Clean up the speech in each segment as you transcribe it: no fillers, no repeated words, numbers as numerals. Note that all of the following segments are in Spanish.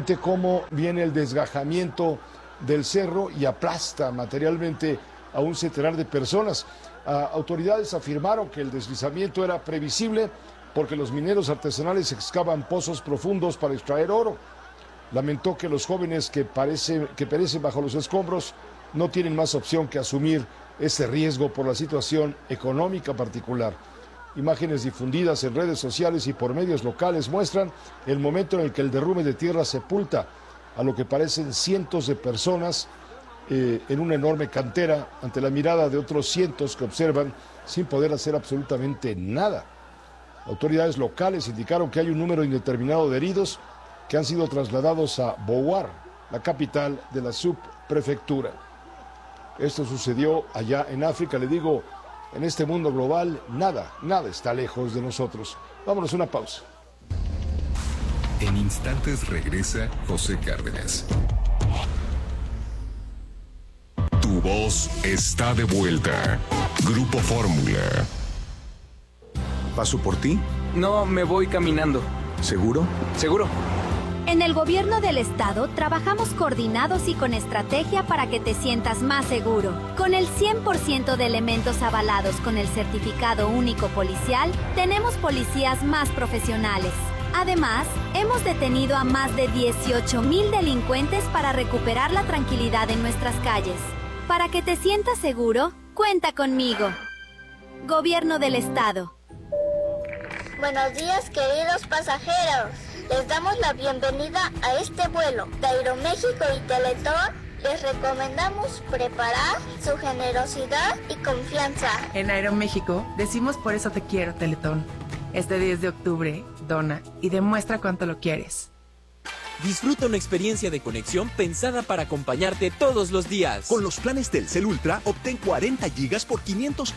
siente cómo viene el desgajamiento del cerro y aplasta materialmente a un centenar de personas. Autoridades afirmaron que el deslizamiento era previsible porque los mineros artesanales excavan pozos profundos para extraer oro. Lamentó que los jóvenes que perecen bajo los escombros no tienen más opción que asumir ese riesgo por la situación económica particular. Imágenes difundidas en redes sociales y por medios locales muestran el momento en el que el derrumbe de tierra sepulta a lo que parecen cientos de personas en una enorme cantera ante la mirada de otros cientos que observan sin poder hacer absolutamente nada. Autoridades locales indicaron que hay un número indeterminado de heridos que han sido trasladados a Bouar, la capital de la subprefectura. Esto sucedió allá en África. Le digo, en este mundo global, nada está lejos de nosotros. Vámonos a una pausa. En instantes regresa José Cárdenas. Tu voz está de vuelta. Grupo Fórmula. ¿Paso por ti? No, me voy caminando. ¿Seguro? Seguro. En el gobierno del estado trabajamos coordinados y con estrategia para que te sientas más seguro. Con el 100% de elementos avalados con el certificado único policial, tenemos policías más profesionales. Además, hemos detenido a más de 18,000 delincuentes para recuperar la tranquilidad en nuestras calles. Para que te sientas seguro, cuenta conmigo. Gobierno del estado. Buenos días, queridos pasajeros. Les damos la bienvenida a este vuelo. De Aeroméxico y Teletón les recomendamos preparar su generosidad y confianza. En Aeroméxico decimos por eso te quiero, Teletón. Este 10 de octubre, dona y demuestra cuánto lo quieres. Disfruta una experiencia de conexión pensada para acompañarte todos los días. Con los planes Telcel Ultra, obtén 40 gigas por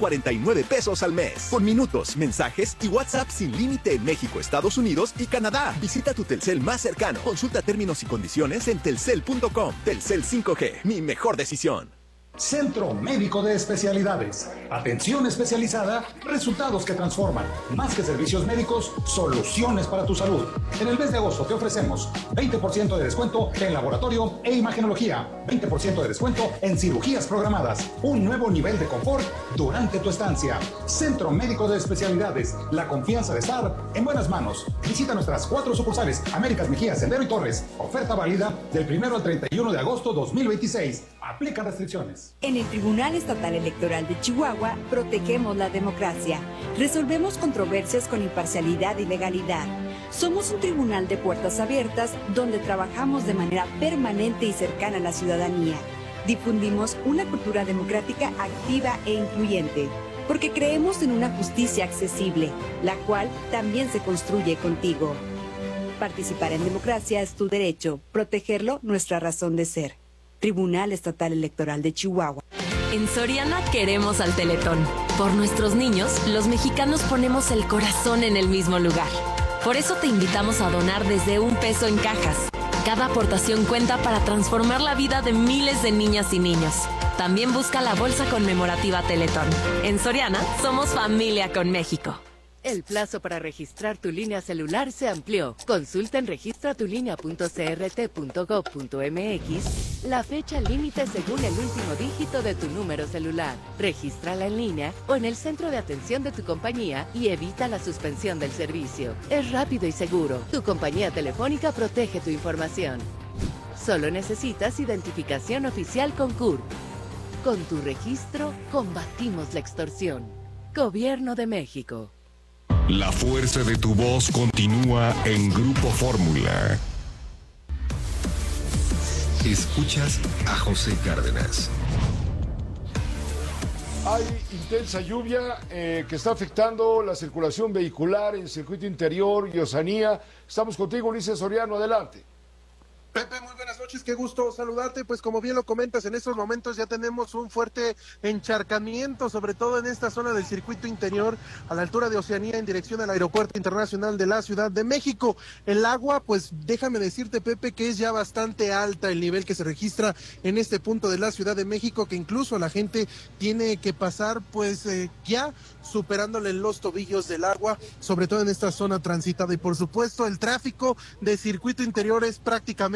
549 pesos al mes. Con minutos, mensajes y WhatsApp sin límite en México, Estados Unidos y Canadá. Visita tu Telcel más cercano. Consulta términos y condiciones en telcel.com. Telcel 5G, mi mejor decisión. Centro Médico de Especialidades. Atención especializada, resultados que transforman. Más que servicios médicos, soluciones para tu salud. En el mes de agosto te ofrecemos 20% de descuento en laboratorio e imagenología, 20% de descuento en cirugías programadas, un nuevo nivel de confort durante tu estancia. Centro Médico de Especialidades, la confianza de estar en buenas manos. Visita nuestras 4 sucursales, Américas Mejía, Sendero y Torres. Oferta válida del 1 al 31 de agosto 2026. Aplica restricciones. En el Tribunal Estatal Electoral de Chihuahua protegemos la democracia. Resolvemos controversias con imparcialidad y legalidad. Somos un tribunal de puertas abiertas donde trabajamos de manera permanente y cercana a la ciudadanía. Difundimos una cultura democrática activa e incluyente, porque creemos en una justicia accesible, la cual también se construye contigo. Participar en democracia es tu derecho, protegerlo nuestra razón de ser. Tribunal Estatal Electoral de Chihuahua. En Soriana queremos al Teletón. Por nuestros niños, los mexicanos ponemos el corazón en el mismo lugar. Por eso te invitamos a donar desde $1 en cajas. Cada aportación cuenta para transformar la vida de miles de niñas y niños. También busca la bolsa conmemorativa Teletón. En Soriana, somos familia con México. El plazo para registrar tu línea celular se amplió. Consulta en registratulínea.crt.gov.mx la fecha límite según el último dígito de tu número celular. Regístrala en línea o en el centro de atención de tu compañía y evita la suspensión del servicio. Es rápido y seguro. Tu compañía telefónica protege tu información. Solo necesitas identificación oficial con CURP. Con tu registro, combatimos la extorsión. Gobierno de México. La fuerza de tu voz continúa en Grupo Fórmula. Escuchas a José Cárdenas. Hay intensa lluvia que está afectando la circulación vehicular en circuito interior y Oceanía. Estamos contigo, Ulises Soriano, adelante. Pepe, muy buenas noches, qué gusto saludarte. Pues como bien lo comentas, en estos momentos ya tenemos un fuerte encharcamiento, sobre todo en esta zona del circuito interior, a la altura de Oceanía, en dirección al Aeropuerto Internacional de la Ciudad de México. El agua, pues déjame decirte, Pepe, que es ya bastante alta el nivel que se registra en este punto de la Ciudad de México, que incluso la gente tiene que pasar, pues ya superándole los tobillos del agua, sobre todo en esta zona transitada. Y por supuesto, el tráfico de circuito interior es prácticamente